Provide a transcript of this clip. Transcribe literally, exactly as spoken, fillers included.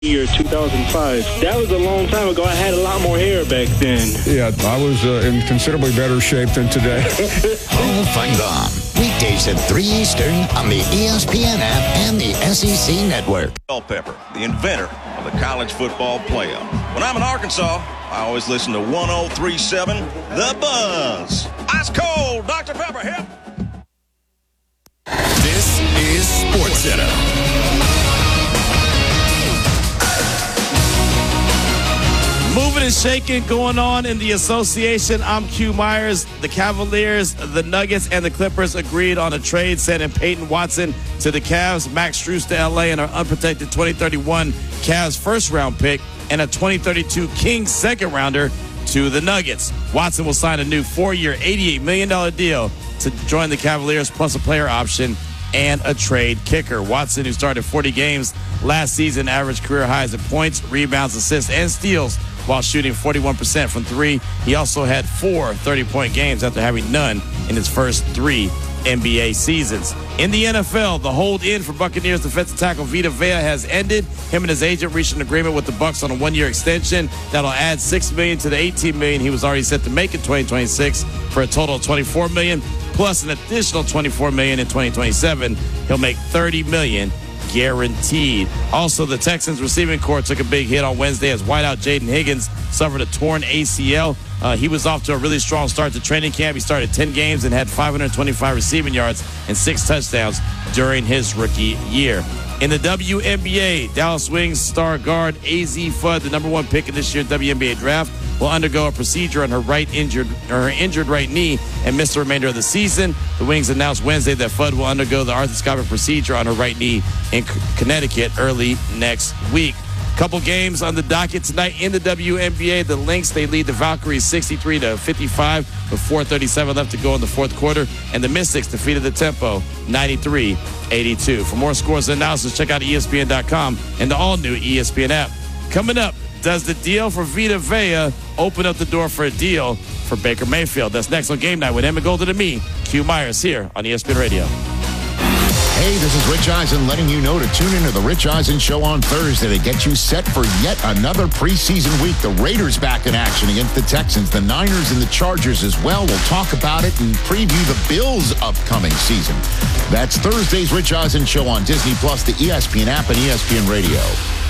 Year two thousand five. That was a long time ago. I had a lot more hair back then. Yeah, I was uh, in considerably better shape than today. Hall Feinbaum. Weekdays at three Eastern on the E S P N app and the S E C Network. Culpepper, the inventor of the college football playoff. When I'm in Arkansas, I always listen to one oh three point seven The Buzz. Ice cold, Doctor Pepper, hip. This is SportsCenter. Moving and shaking going on in the association. I'm Q Myers. The Cavaliers, the Nuggets, and the Clippers agreed on a trade sending Peyton Watson to the Cavs, Max Strus to L A, and our unprotected twenty thirty-one Cavs first-round pick and a twenty thirty-two Kings second-rounder to the Nuggets. Watson will sign a new four-year, eighty-eight million dollars deal to join the Cavaliers, plus a player option and a trade kicker. Watson, who started forty games last season, averaged career highs in points, rebounds, assists, and steals while shooting forty-one percent from three. He also had four thirty-point games after having none in his first three N B A seasons. In the N F L, the hold-in for Buccaneers defensive tackle Vita Vea has ended. Him and his agent reached an agreement with the Bucs on a one-year extension that'll add six million dollars to the eighteen million dollars he was already set to make in twenty twenty-six for a total of twenty-four million dollars, plus an additional twenty-four million dollars in twenty twenty-seven. He'll make thirty million dollars guaranteed. Also, the Texans receiving corps took a big hit on Wednesday as wideout Jaden Higgins suffered a torn A C L. Uh, he was off to a really strong start to training camp. He started ten games and had five hundred twenty-five receiving yards and six touchdowns during his rookie year. In the W N B A, Dallas Wings star guard A Z Fudd, the number one pick in this year's W N B A draft, will undergo a procedure on her right injured or her injured right knee and miss the remainder of the season. The Wings announced Wednesday that Fudd will undergo the arthroscopic procedure on her right knee in Connecticut early next week. Couple games on the docket tonight in the W N B A. The Lynx, they lead the Valkyries sixty-three to fifty-five with four thirty-seven left to go in the fourth quarter. And the Mystics defeated the Tempo ninety-three eighty-two. For more scores and analysis, check out E S P N dot com and the all-new E S P N app. Coming up, does the deal for Vita Vea open up the door for a deal for Baker Mayfield? That's next on Game Night with Emma Golden and me, Q Myers, here on E S P N Radio. Hey, this is Rich Eisen letting you know to tune into the Rich Eisen Show on Thursday to get you set for yet another preseason week. The Raiders back in action against the Texans, the Niners and the Chargers as well. We'll talk about it and preview the Bills' upcoming season. That's Thursday's Rich Eisen Show on Disney Plus, the E S P N app, and E S P N Radio.